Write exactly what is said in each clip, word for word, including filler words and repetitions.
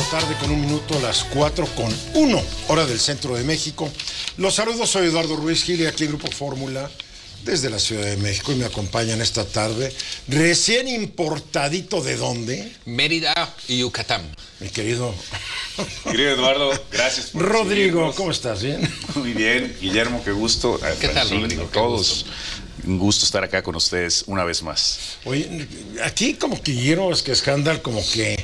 tarde con un minuto, las cuatro con uno, hora del centro de México. Los saludos, soy Eduardo Ruiz Gil y aquí Grupo Fórmula desde la Ciudad de México y me acompañan esta tarde, recién importadito, ¿de dónde? Mérida y Yucatán. Mi querido... Querido Eduardo, gracias por Rodrigo, recibirnos. ¿cómo estás? ¿Bien? Muy bien. Guillermo, qué gusto. ¿Qué tal, Rodrigo? Qué Todos. Un gusto estar acá con ustedes una vez más. Oye, aquí como que Guillermo es que escándalo, como que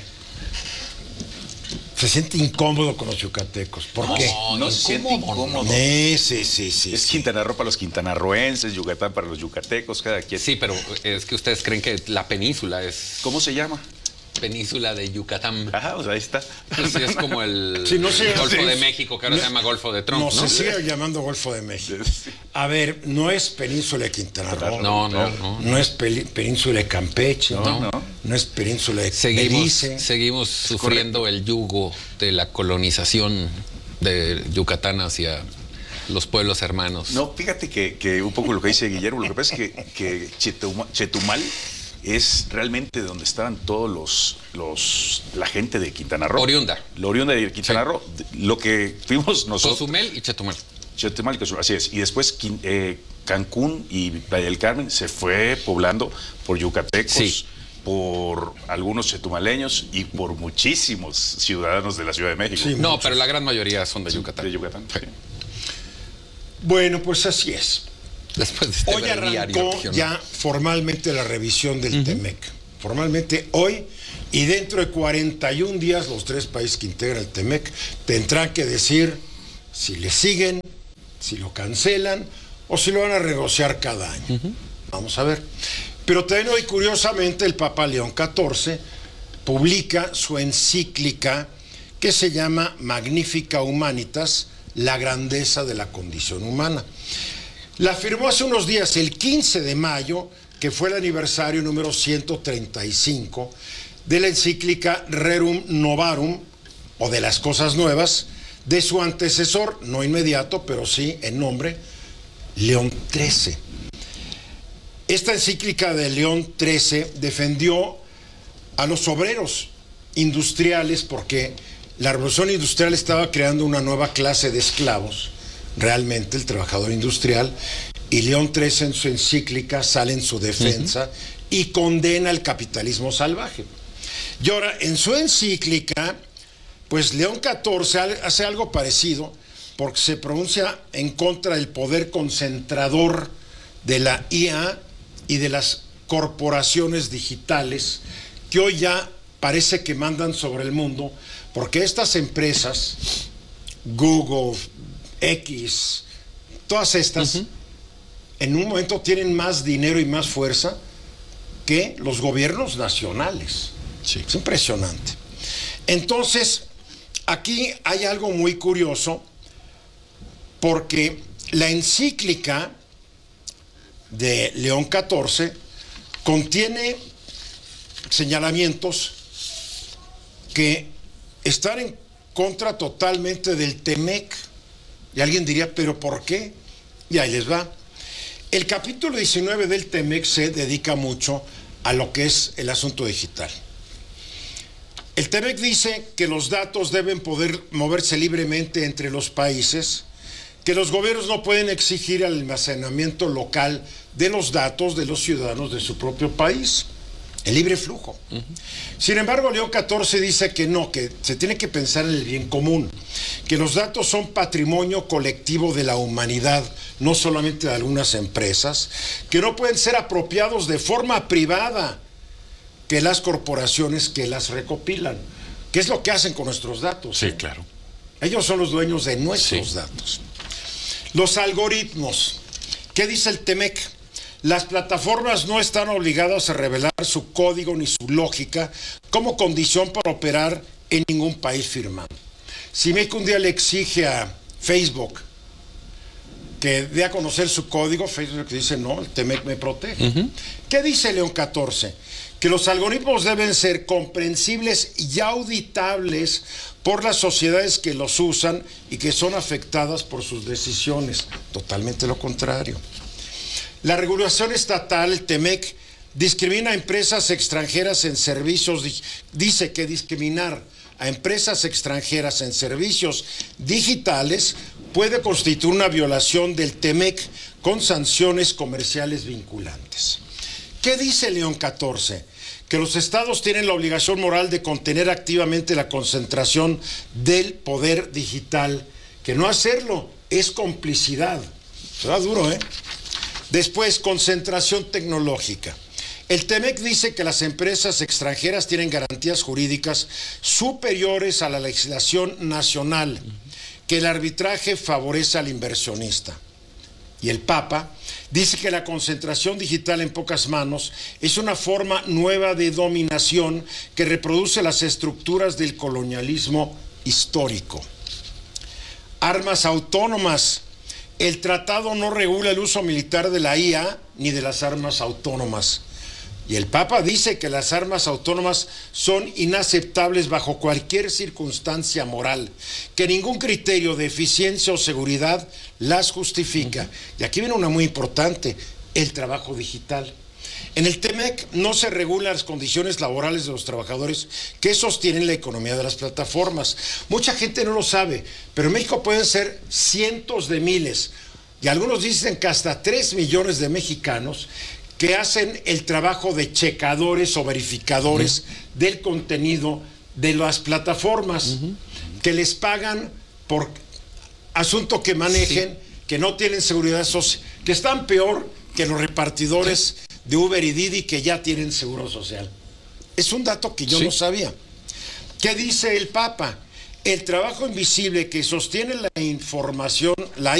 se siente incómodo con los yucatecos. ¿Por No, qué? no, No se siente incómodo. Sí, sí, sí, sí. Es sí. Quintana Roo para los quintanarroenses, Yucatán para los yucatecos, cada quien. Sí, pero es que ustedes creen que la península es ¿Cómo se llama? península de Yucatán. Ajá, pues ahí está. Pues sí, es como el Sí, no sé, Golfo sí. de México, que ahora No, se llama Golfo de Trump, No, ¿no? se sigue llamando Golfo de México. Sí. A ver, no es Península de Quintana Roo. No, no, no. No es peli- Península de Campeche. No, no. No es Península de Seguimos, Belice. seguimos sufriendo el yugo de la colonización de Yucatán hacia los pueblos hermanos. No, fíjate que, que un poco lo que dice Guillermo, lo que pasa es que, que Chetuma- Chetumal es realmente donde estaban todos los, los la gente de Quintana Roo. Oriunda. La oriunda de Quintana Sí. Roo. Lo que fuimos nosotros. Cozumel y Chetumal. Chetumal y Cozumel, así es. Y después Quin- eh, Cancún y Playa del Carmen se fue poblando por yucatecos, Sí. por algunos chetumaleños y por muchísimos ciudadanos de la Ciudad de México. Sí. No, pero la gran mayoría son de Yucatán. De Yucatán. Sí. Bueno, pues así es. Después de este Hoy breviario arrancó regional. ya formalmente la revisión del TEMEC. Formalmente hoy y dentro de cuarenta y un días los tres países que integran el TEMEC tendrán que decir si le siguen, si lo cancelan o si lo van a negociar cada año. Vamos a ver. Pero también hoy, curiosamente, el Papa León catorce publica su encíclica que se llama Magnifica Humanitas, la grandeza de la condición humana. La firmó hace unos días, el quince de mayo, que fue el aniversario número ciento treinta y cinco de la encíclica Rerum Novarum, o de las cosas nuevas, de su antecesor, no inmediato, pero sí en nombre, León trece. Esta encíclica de León trece defendió a los obreros industriales porque la revolución industrial estaba creando una nueva clase de esclavos, realmente el trabajador industrial, y León trece en su encíclica sale en su defensa uh-huh. y condena el capitalismo salvaje. Y ahora, en su encíclica, pues León catorce hace algo parecido porque se pronuncia en contra del poder concentrador de la I A y de las corporaciones digitales que hoy ya parece que mandan sobre el mundo, porque estas empresas, Google, X, todas estas, uh-huh. en un momento tienen más dinero y más fuerza que los gobiernos nacionales. Sí. Es impresionante. Entonces, aquí hay algo muy curioso, porque la encíclica de León catorce contiene señalamientos que están en contra totalmente del TEMEC. Y alguien diría, ¿pero por qué? Y ahí les va. El capítulo diecinueve del TEMEC se dedica mucho a lo que es el asunto digital. El TEMEC dice que los datos deben poder moverse libremente entre los países, que los gobiernos no pueden exigir el almacenamiento local de los datos de los ciudadanos de su propio país, el libre flujo. Uh-huh. Sin embargo, León catorce dice que no, que se tiene que pensar en el bien común, que los datos son patrimonio colectivo de la humanidad, no solamente de algunas empresas, que no pueden ser apropiados de forma privada, que las corporaciones que las recopilan. ¿Qué es lo que hacen con nuestros datos? Sí, ¿eh? claro. Ellos son los dueños de nuestros Sí. datos. Los algoritmos. ¿Qué dice el TEMEC? Las plataformas no están obligadas a revelar su código ni su lógica como condición para operar en ningún país firmado. Si México un día le exige a Facebook que dé a conocer su código, Facebook dice no, el TEMEC me protege. Uh-huh. ¿Qué dice León catorce? Que los algoritmos deben ser comprensibles y auditables por las sociedades que los usan y que son afectadas por sus decisiones. Totalmente lo contrario. La regulación estatal, el TEMEC, discrimina a empresas extranjeras en servicios, dice que discriminar a empresas extranjeras en servicios digitales puede constituir una violación del TEMEC con sanciones comerciales vinculantes. ¿Qué dice León catorce? Que los estados tienen la obligación moral de contener activamente la concentración del poder digital, que no hacerlo es complicidad. Será duro, ¿eh? Después, concentración tecnológica. El TEMEC dice que las empresas extranjeras tienen garantías jurídicas superiores a la legislación nacional, que el arbitraje favorece al inversionista. Y el Papa dice que la concentración digital en pocas manos es una forma nueva de dominación que reproduce las estructuras del colonialismo histórico. Armas autónomas. El tratado no regula el uso militar de la I A ni de las armas autónomas. Y el Papa dice que las armas autónomas son inaceptables bajo cualquier circunstancia moral, que ningún criterio de eficiencia o seguridad las justifica. Y aquí viene una muy importante, el trabajo digital. En el TEMEC no se regulan las condiciones laborales de los trabajadores que sostienen la economía de las plataformas. Mucha gente no lo sabe, pero en México pueden ser cientos de miles, y algunos dicen que hasta tres millones de mexicanos que hacen el trabajo de checadores o verificadores uh-huh. del contenido de las plataformas, uh-huh. que les pagan por asunto que manejen, sí. que no tienen seguridad social, que están peor que los repartidores sí. de Uber y Didi que ya tienen seguro social. Es un dato que yo sí. no sabía. ¿Qué dice el Papa? El trabajo invisible que sostiene la información, la